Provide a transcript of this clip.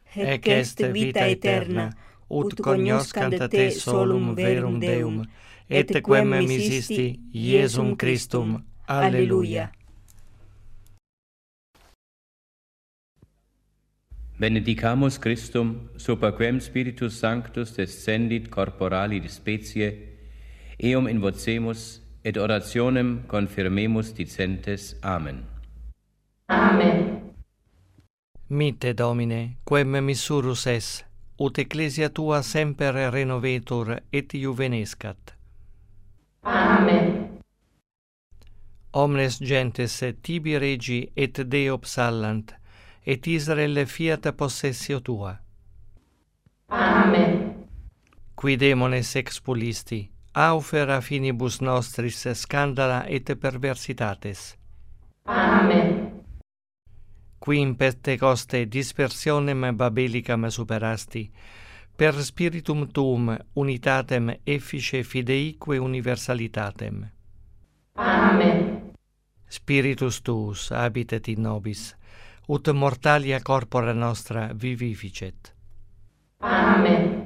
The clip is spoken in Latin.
ec est vita aeterna, ut cognoscant te solum verum Deum, et quem misisti Iesum Christum. Alleluia. Benedicamus Christum, super quem Spiritus Sanctus descendit corporali specie, eum invocemus et orationem confirmemus dicentes. Amen. Amen. Mitte, Domine, quem missurus es, ut ecclesia tua semper renovetur et juvenescat. Amen. Omnes gentes tibi regi et Deo psallant, et Israel fiat possessio tua. Amen. Qui demones expulisti, aufera finibus nostris scandala et perversitates. Amen. Qui in Pentecoste dispersionem babelicam superasti, per spiritum tuum unitatem effice fideique universalitatem. Amen. Spiritus tuus habitet in nobis, ut mortalia corpora nostra vivificet. Amen.